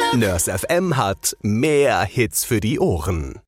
Nurse FM hat mehr Hits für die Ohren.